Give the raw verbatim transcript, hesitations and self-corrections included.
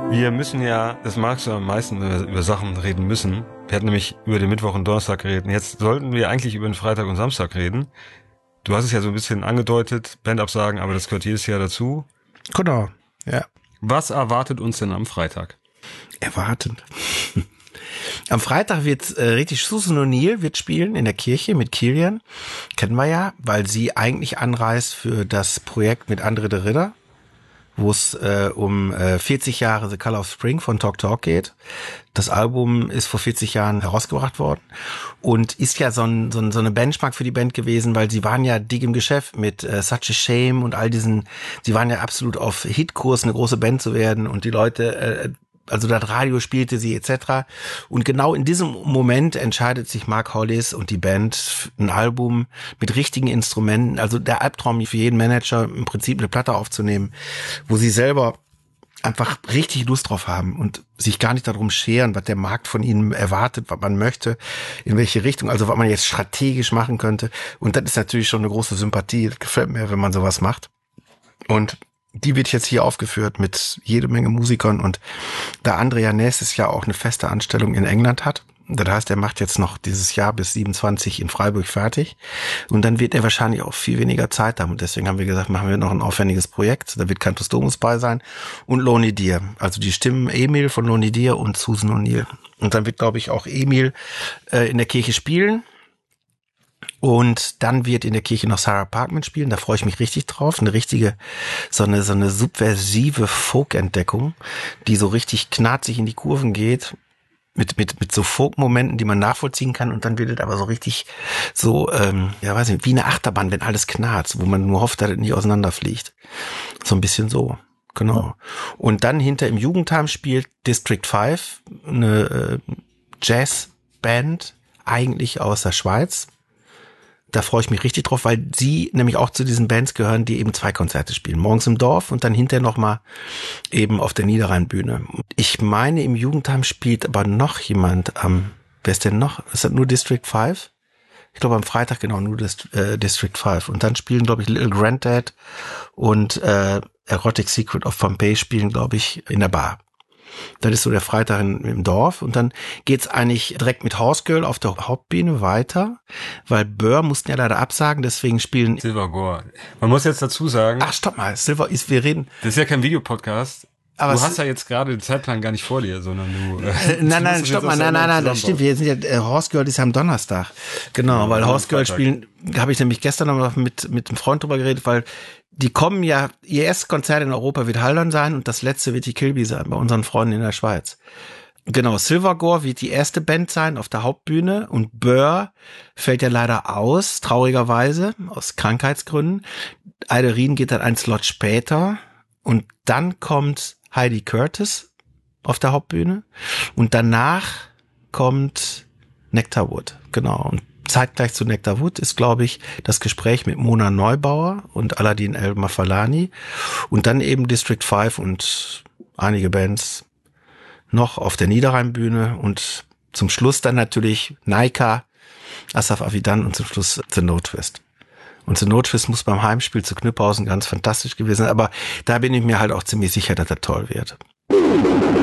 Wir müssen ja, das magst du am meisten, wenn wir über Sachen reden müssen. Wir hatten nämlich über den Mittwoch und Donnerstag geredet. Jetzt sollten wir eigentlich über den Freitag und Samstag reden. Du hast es ja so ein bisschen angedeutet, Bandabsagen, aber das gehört jedes Jahr dazu. Genau, ja. Was erwartet uns denn am Freitag? Erwartend. Am Freitag wird äh, richtig Susan O'Neill wird spielen in der Kirche mit Kilian. Kennen wir ja, weil sie eigentlich anreist für das Projekt mit André de Ridder, wo es äh, um äh, vierzig Jahre The Color of Spring von Talk Talk geht. Das Album ist vor vierzig Jahren herausgebracht worden und ist ja so, ein, so, ein, so eine Benchmark für die Band gewesen, weil sie waren ja dick im Geschäft mit äh, Such a Shame und all diesen, sie waren ja absolut auf Hitkurs, eine große Band zu werden und die Leute, äh, also das Radio spielte sie et cetera. Und genau in diesem Moment entscheidet sich Mark Hollis und die Band ein Album mit richtigen Instrumenten, also der Albtraum für jeden Manager, im Prinzip eine Platte aufzunehmen, wo sie selber einfach richtig Lust drauf haben und sich gar nicht darum scheren, was der Markt von ihnen erwartet, was man möchte, in welche Richtung, also was man jetzt strategisch machen könnte. Und das ist natürlich schon eine große Sympathie. Das gefällt mir, wenn man sowas macht. Und die wird jetzt hier aufgeführt mit jede Menge Musikern und da André ja nächstes Jahr auch eine feste Anstellung in England hat, das heißt, er macht jetzt noch dieses Jahr bis siebenundzwanzig in Freiburg fertig und dann wird er wahrscheinlich auch viel weniger Zeit haben und deswegen haben wir gesagt, machen wir noch ein aufwendiges Projekt, da wird Cantus Domus bei sein und Lonely Deer, also die Stimmen Emil von Lonely Deer und Susan O'Neill und dann wird, glaube ich, auch Emil äh, in der Kirche spielen. Und dann wird in der Kirche noch Sarah Parkman spielen, da freue ich mich richtig drauf. Eine richtige, so eine, so eine subversive Folk-Entdeckung, die so richtig knarzig in die Kurven geht, mit, mit, mit so Folk-Momenten, die man nachvollziehen kann. Und dann wird es aber so richtig so, ähm, ja weiß nicht, wie eine Achterbahn, wenn alles knarzt, wo man nur hofft, dass es nicht auseinanderfliegt. So ein bisschen so, genau. Und dann hinter im Jugendheim spielt District fünf, eine äh, Jazzband, eigentlich aus der Schweiz. Da freue ich mich richtig drauf, weil sie nämlich auch zu diesen Bands gehören, die eben zwei Konzerte spielen. Morgens im Dorf und dann hinterher nochmal eben auf der Niederrheinbühne. Ich meine, im Jugendheim spielt aber noch jemand am, wer ist denn noch? Ist das nur District fünf? Ich glaube am Freitag genau nur Dist, äh, District fünf. Und dann spielen, glaube ich, Little Granddad und äh, Erotic Secret of Pompeii spielen, glaube ich, in der Bar. Das ist so der Freitag in, im Dorf und dann geht's eigentlich direkt mit Horse Girl auf der Hauptbühne weiter, weil Bör mussten ja leider absagen, deswegen spielen Silver Gore. Man muss jetzt dazu sagen. Ach, stopp mal, Silver ist, wir reden. Das ist ja kein Videopodcast. Aber du hast ja jetzt gerade den Zeitplan gar nicht vor dir, sondern du. Äh, äh, nein, nein, stopp mal, nein, nein, nein, das stimmt. Wir sind ja, äh, Horse Girl ist ja am Donnerstag. Genau, ja, weil Horse Girl spielen, habe ich nämlich gestern noch mit, mit einem Freund drüber geredet, weil die kommen ja, ihr erstes Konzert in Europa wird Haldern sein und das letzte wird die Kilby sein, bei unseren Freunden in der Schweiz. Genau, Silvergore wird die erste Band sein auf der Hauptbühne und Bör fällt ja leider aus, traurigerweise, aus Krankheitsgründen. Eiderin geht dann einen Slot später und dann kommt Heidi Curtis auf der Hauptbühne und danach kommt Nectarwood, genau. Und zeitgleich zu Nectarwood ist, glaube ich, das Gespräch mit Mona Neubauer und Aladdin El Mafalani und dann eben District fünf und einige Bands noch auf der Niederrheinbühne und zum Schluss dann natürlich Naika, Asaf Avidan und zum Schluss The No Twist. Und The No Twist muss beim Heimspiel zu Knüpphausen ganz fantastisch gewesen sein, aber da bin ich mir halt auch ziemlich sicher, dass das toll wird.